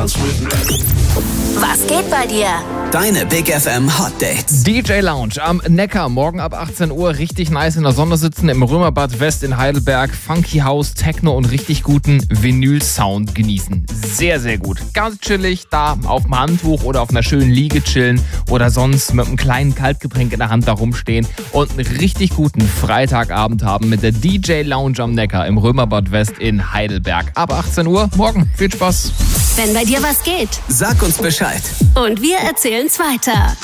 Was geht bei dir? Deine Big FM Hot Dates. DJ Lounge am Neckar, morgen ab 18 Uhr, richtig nice in der Sonne sitzen, im Römerbad West in Heidelberg, Funky House, Techno und richtig guten Vinyl-Sound genießen. Sehr, sehr gut. Ganz chillig, da auf dem Handtuch oder auf einer schönen Liege chillen oder sonst mit einem kleinen Kaltgetränk in der Hand da rumstehen und einen richtig guten Freitagabend haben mit der DJ Lounge am Neckar im Römerbad West in Heidelberg. Ab 18 Uhr, morgen. Viel Spaß. Wenn bei dir was geht. Sag uns Bescheid. Und wir erzählen's weiter.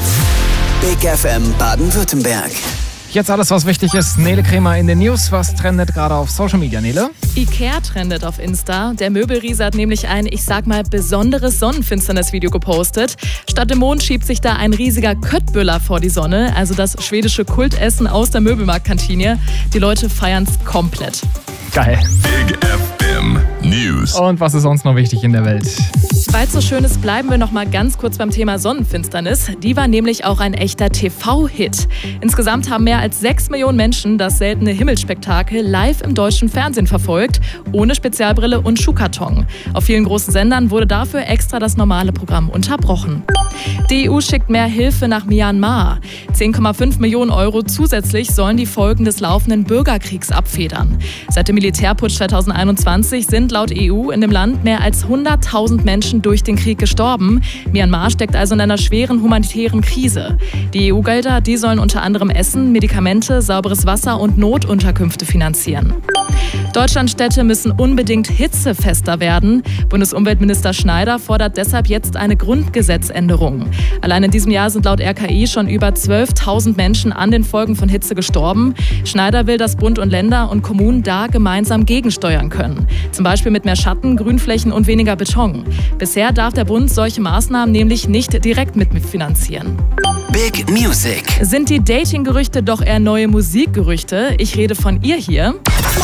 Big FM Baden-Württemberg. Jetzt alles, was wichtig ist. Nele Kremer in den News. Was trendet gerade auf Social Media, Nele? Ikea trendet auf Insta. Der Möbelriese hat nämlich ein, ich sag mal, besonderes Sonnenfinsternis-Video gepostet. Statt dem Mond schiebt sich da ein riesiger Köttböller vor die Sonne, also das schwedische Kultessen aus der Möbelmarktkantine. Die Leute feiern's komplett. Geil. Big FM News. Und was ist sonst noch wichtig in der Welt? Weil es so schön ist, bleiben wir noch mal ganz kurz beim Thema Sonnenfinsternis. Die war nämlich auch ein echter TV-Hit. Insgesamt haben mehr als 6 Millionen Menschen das seltene Himmelsspektakel live im deutschen Fernsehen verfolgt, ohne Spezialbrille und Schuhkarton. Auf vielen großen Sendern wurde dafür extra das normale Programm unterbrochen. Die EU schickt mehr Hilfe nach Myanmar. 10,5 Millionen Euro zusätzlich sollen die Folgen des laufenden Bürgerkriegs abfedern. Seit dem Militärputsch 2021 sind laut EU in dem Land mehr als 100.000 Menschen durch den Krieg gestorben. Myanmar steckt also in einer schweren humanitären Krise. Die EU-Gelder, die sollen unter anderem Essen, Medikamente, sauberes Wasser und Notunterkünfte finanzieren. Deutschlandstädte müssen unbedingt hitzefester werden. Bundesumweltminister Schneider fordert deshalb jetzt eine Grundgesetzänderung. Allein in diesem Jahr sind laut RKI schon über 12.000 Menschen an den Folgen von Hitze gestorben. Schneider will, dass Bund und Länder und Kommunen da gemeinsam gegensteuern können. Zum Beispiel mit mehr Schatten, Grünflächen und weniger Beton. Bisher darf der Bund solche Maßnahmen nämlich nicht direkt mitfinanzieren. Big Music. Sind die Dating-Gerüchte doch eher neue Musikgerüchte? Ich rede von ihr hier.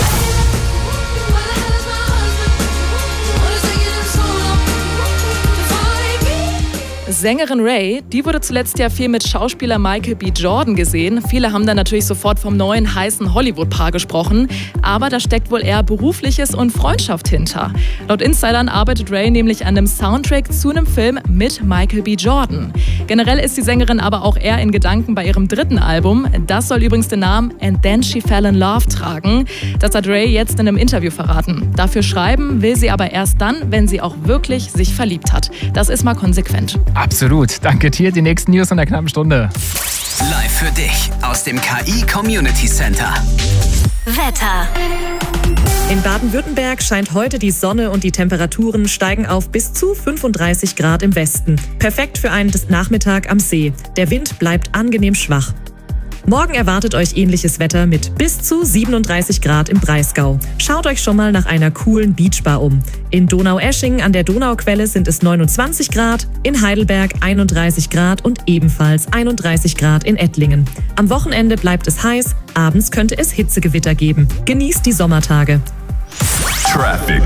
Sängerin Ray, die wurde zuletzt ja viel mit Schauspieler Michael B. Jordan gesehen. Viele haben dann natürlich sofort vom neuen, heißen Hollywood-Paar gesprochen. Aber da steckt wohl eher Berufliches und Freundschaft hinter. Laut Insidern arbeitet Ray nämlich an einem Soundtrack zu einem Film mit Michael B. Jordan. Generell ist die Sängerin aber auch eher in Gedanken bei ihrem dritten Album. Das soll übrigens den Namen And Then She Fell in Love tragen. Das hat Ray jetzt in einem Interview verraten. Dafür schreiben will sie aber erst dann, wenn sie auch wirklich sich verliebt hat. Das ist mal konsequent. Absolut. Danke dir. Die nächsten News in der knappen Stunde. Live für dich aus dem KI Community Center. Wetter. In Baden-Württemberg scheint heute die Sonne und die Temperaturen steigen auf bis zu 35 Grad im Westen. Perfekt für einen Nachmittag am See. Der Wind bleibt angenehm schwach. Morgen erwartet euch ähnliches Wetter mit bis zu 37 Grad im Breisgau. Schaut euch schon mal nach einer coolen Beachbar um. In Donaueschingen an der Donauquelle sind es 29 Grad, in Heidelberg 31 Grad und ebenfalls 31 Grad in Ettlingen. Am Wochenende bleibt es heiß, abends könnte es Hitzegewitter geben. Genießt die Sommertage. Traffic.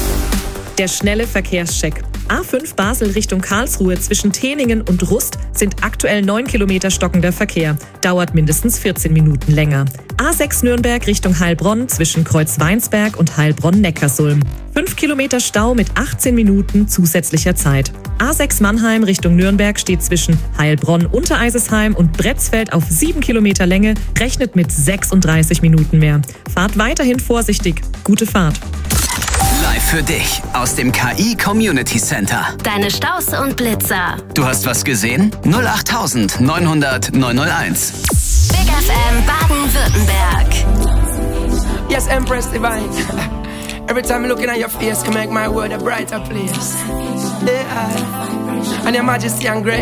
Der schnelle Verkehrscheck. A5 Basel Richtung Karlsruhe zwischen Teningen und Rust sind aktuell 9 Kilometer stockender Verkehr. Dauert mindestens 14 Minuten länger. A6 Nürnberg Richtung Heilbronn zwischen Kreuzweinsberg und Heilbronn-Neckarsulm. 5 Kilometer Stau mit 18 Minuten zusätzlicher Zeit. A6 Mannheim Richtung Nürnberg steht zwischen Heilbronn-Untereisesheim und Bretzfeld auf 7 Kilometer Länge, rechnet mit 36 Minuten mehr. Fahrt weiterhin vorsichtig. Gute Fahrt. Live für dich aus dem KI Community Center. Deine Staus und Blitzer. Du hast was gesehen? 08000 900 901. Big FM Baden-Württemberg. Yes, Empress Divine. Every time I'm looking at your face, you make my world a brighter place. Yeah. And your majesty and grace.